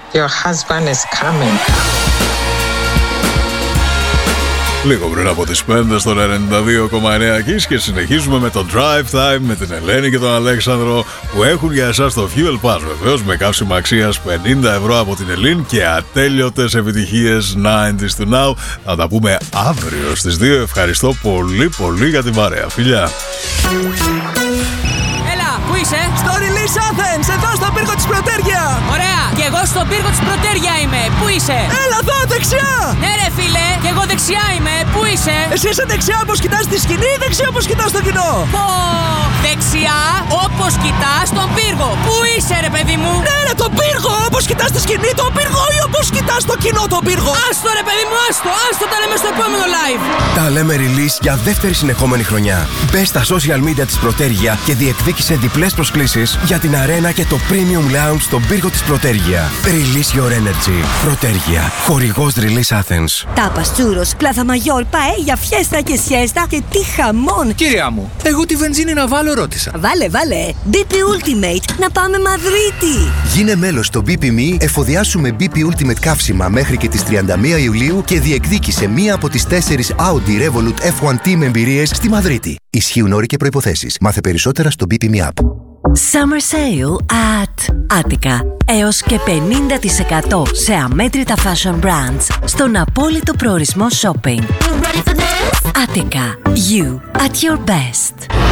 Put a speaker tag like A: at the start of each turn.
A: Your husband is coming.
B: Λίγο πριν από τις 5 στο 92,9 Kiss και συνεχίζουμε με το Drive Time με την Ελένη και τον Αλέξανδρο που έχουν για εσάς το Fuel Pass, βεβαίως με καύσιμα αξίας 50 ευρώ από την Ελλήν και ατέλειωτες επιτυχίες 90s to now. Θα τα πούμε αύριο στις 2. Ευχαριστώ πολύ πολύ για την παρέα. Φιλιά!
C: Έλα, πού είσαι?
D: Στο Release Athens, εδώ στον πύργο της Πρωτέρια.
C: Ωραία, και εγώ στον πύργο της Πρωτέρια είμαι. Πού είσαι?
D: Έλα εδώ, δεξιά.
C: Ναι ρε φίλε, και εγώ δεξιά είμαι. Πού είσαι?
D: Εσύ είσαι δεξιά όπως κοιτάς τη σκηνή ή δεξιά όπως κοιτάς το κοινό?
C: Πω, δεξιά όπως κοιτάς τον πύργο. Πού είσαι ρε παιδί μου?
D: Ναι ρε, τον πύργο, όπως κοιτάς τη σκηνή τον πύργο ή όπως κοιτάς το κοινό τον πύργο?
C: Άστο ρε παιδί μου, άστο τα λέμε στο επόμενο live.
E: Τα λέμε Release για δεύτερη συνεχόμενη χρονιά. Μπες στα social media της Πρωτέρια και διεκδίκησε διπλές προσκλήσεις για την αρένα και το Premium Lounge στον πύργο της Πρωτέρια. Release your energy. Πρωτέρια. Χορηγός Release Athens.
F: Τάπας, τσούρος, πλάθα μαγιόρ, παέλια, φιέστα και σιέστα και τι χαμόν.
G: Κυρία μου, εγώ τη βενζίνη να βάλω ρώτησα.
F: Βάλε. BP Ultimate, να πάμε Μαδρίτη.
H: Γίνε μέλος στο BP.me, εφοδιάσου με BP Ultimate καύσιμα μέχρι και τις 31 Ιουλίου και διεκδίκησε μία από τις 4 Audi Revolut F1 Team εμπειρίες στη Μαδρίτη. Ισχύουν όροι και προϋποθέσεις. Μάθε περισσότερα στο BP.me app.
F: Summer Sale at Attica. Έως και 50% σε αμέτρητα fashion brands στον απόλυτο προορισμό shopping. Attica. You at your best.